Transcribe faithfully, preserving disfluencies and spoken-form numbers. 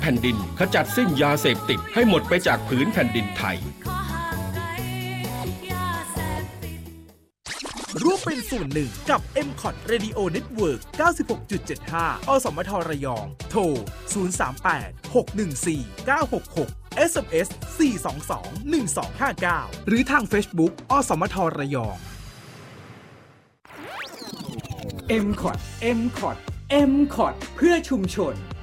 ผ่นดินขจัดสิ้นยาเสพติดให้หมดไปจากผืนแผ่นดินไทยร่วมเป็นส่วนหนึ่งกับ เอ็ม คอท Radio Network เก้าสิบหกจุดเจ็ดห้า อสมทระยองโทรศูนย์ สาม แปด หก หนึ่ง สี่ เก้า หก หก เอส เอ็ม เอส สี่ สอง สอง หนึ่ง สอง ห้า เก้า หรือทาง Facebook อสมทระยองเอ็ม คอท เอ็ม คอท เอ็ม คอท เพื่อชุมชน